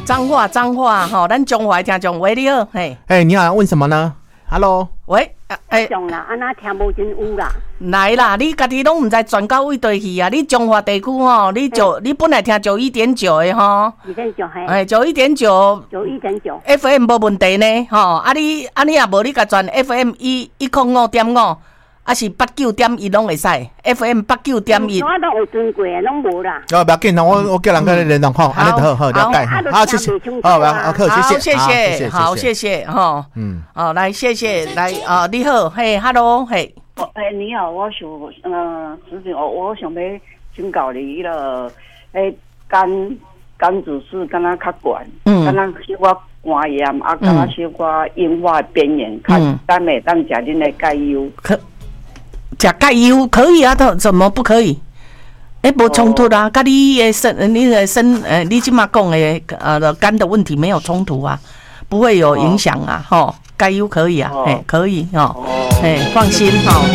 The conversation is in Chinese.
脏话吼，咱中华听众喂你好，嘿， 你好，问什么呢 ？Hello， 喂， 上啦，安那听无真有啦。 来啦，你家己拢毋知转到位地去啊？你中华地区吼，你本来听91.9的吼 1.9 嘿，91.9 FM 无问题呢，吼，你也无你甲转 FM 105.5。啊是89.1拢会使 ，FM 89.1。 我都有转过，拢无啦。 不要紧，我叫人跟你联络吼，安尼好了解，好谢谢，好谢谢， 吼，来谢谢，来你好，嘿 ，Hello， 嘿， 你好，我想事情我想要请教你了，肝指数敢若较悬，敢若小可肝炎，啊，敢若小可硬化边缘，看当袂当食恁的钙油。 吃钙油可以啊，怎么不可以？无冲突啊，跟你的你今嘛讲的肝的问题没有冲突啊，不会有影响啊，吼，钙油可以啊，可以哦，放心哈。